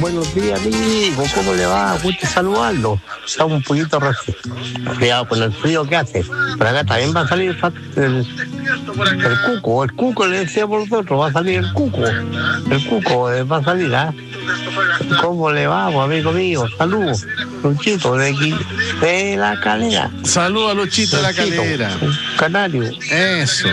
Buenos días, amigo. ¿Cómo le va? Gusto saludarlo. Está un poquito resfriado con el frío que hace. Pero acá también va a salir el cuco. El cuco le decía por nosotros. Va a salir el cuco. El cuco va a salir, ¿ah? ¿Cómo le va, amigo mío? Saludos. Luchito de aquí, de La Calera. Saludos a Luchito de La Calera. Canario. Eso.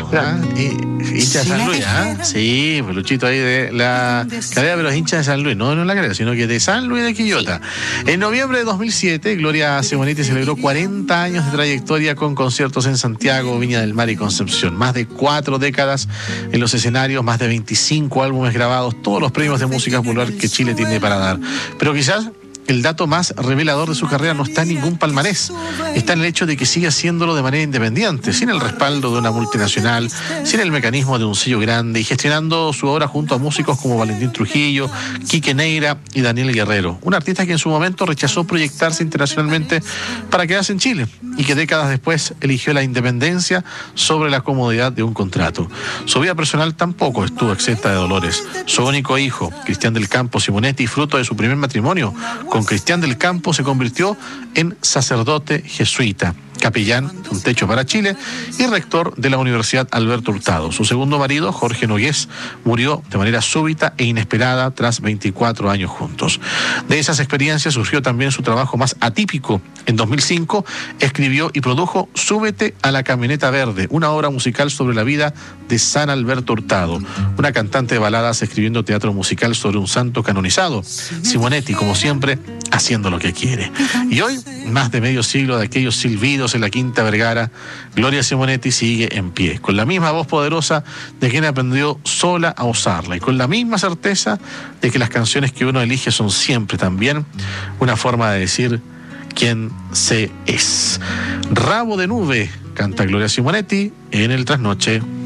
Hincha de San Luis, ¿ah? Sí, pues Luchito ahí de La Calera, pero es hincha de San Luis. No en La Calera, sino que de San Luis de Quillota. En noviembre de 2007, Gloria Simonetti celebró 40 años de trayectoria con conciertos en Santiago, Viña del Mar y Concepción. Más de 4 décadas en los escenarios, más de 25 álbumes grabados, todos los premios de música popular que Chile tiene para dar. Pero quizás el dato más revelador de su carrera no está en ningún palmarés, está en el hecho de que sigue haciéndolo de manera independiente, sin el respaldo de una multinacional, sin el mecanismo de un sello grande y gestionando su obra junto a músicos como Valentín Trujillo, Quique Neira y Daniel Guerrero, un artista que en su momento rechazó proyectarse internacionalmente para quedarse en Chile y que décadas después eligió la independencia sobre la comodidad de un contrato. Su vida personal tampoco estuvo exenta de dolores. Su único hijo, Cristian del Campo Simonetti, fruto de su primer matrimonio con Cristian del Campo, se convirtió en sacerdote jesuita, capellán de Un Techo para Chile y rector de la Universidad Alberto Hurtado. Su segundo marido, Jorge Nogués, murió de manera súbita e inesperada tras 24 años juntos. De esas experiencias surgió también su trabajo más atípico. En 2005 escribió y produjo Súbete a la camioneta verde, una obra musical sobre la vida de San Alberto Hurtado, una cantante de baladas escribiendo teatro musical sobre un santo canonizado. Simonetti, como siempre, haciendo lo que quiere. Y hoy, más de medio siglo de aquellos silbidos en la Quinta Vergara, Gloria Simonetti sigue en pie, con la misma voz poderosa de quien aprendió sola a usarla y con la misma certeza de que las canciones que uno elige son siempre también una forma de decir quién se es. Rabo de nube, canta Gloria Simonetti en el Trasnoche.